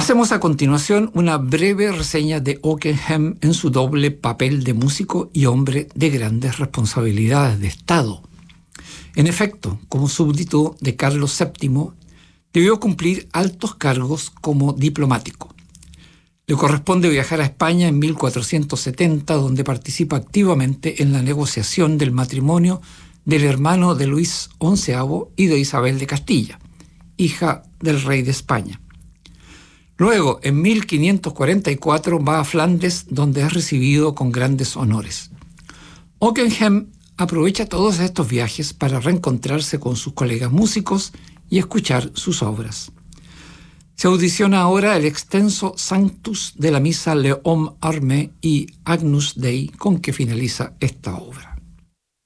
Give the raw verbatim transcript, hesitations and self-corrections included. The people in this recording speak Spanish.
Hacemos a continuación una breve reseña de Ockenheim en su doble papel de músico y hombre de grandes responsabilidades de Estado. En efecto, como súbdito de Carlos séptimo, debió cumplir altos cargos como diplomático. Le corresponde viajar a España en mil cuatrocientos setenta, donde participa activamente en la negociación del matrimonio del hermano de Luis onceavo y de Isabel de Castilla, hija del rey de España. Luego, en mil quinientos cuarenta y cuatro, va a Flandes, donde es recibido con grandes honores. Ockenheim aprovecha todos estos viajes para reencontrarse con sus colegas músicos y escuchar sus obras. Se audiciona ahora el extenso Sanctus de la misa Le Homme Armé y Agnus Dei, con que finaliza esta obra.